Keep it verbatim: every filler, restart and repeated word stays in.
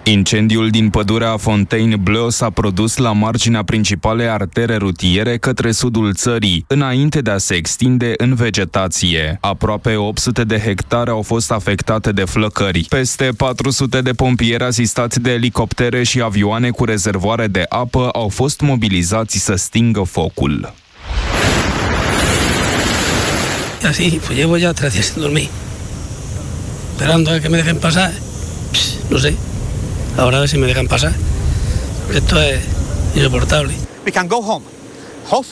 Incendiul din pădurea Fontainebleau s-a produs la marginea principalei artere rutiere către sudul țării, înainte de a se extinde în vegetație. Aproape opt sute de hectare au fost afectate de flăcări. Peste patru sute de pompieri asistați de elicoptere și avioane cu rezervoare de apă au fost mobilizați să stingă focul. Y así, pues llevo ya tres días sin dormir, esperando a que me dejen pasar. Pss, no sé. Ahora a ver si me dejan pasar. Esto es insoportable. We can go home. Hopefully